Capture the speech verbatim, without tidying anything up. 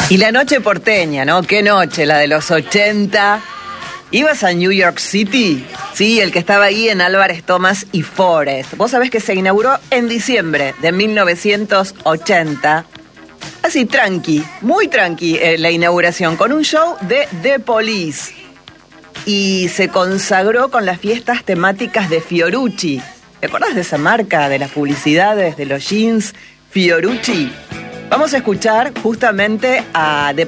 Y la noche porteña, ¿no? ¿Qué noche? La de los ochenta. ¿Ibas a New York City? Sí, el que estaba ahí en Álvarez Thomas y Forest. Vos sabés que se inauguró en diciembre de mil novecientos ochenta. Así, tranqui, muy tranqui eh, la inauguración, con un show de The Police. Y se consagró con las fiestas temáticas de Fiorucci. ¿Te acordás de esa marca, de las publicidades, de los jeans Fiorucci? Vamos a escuchar justamente a The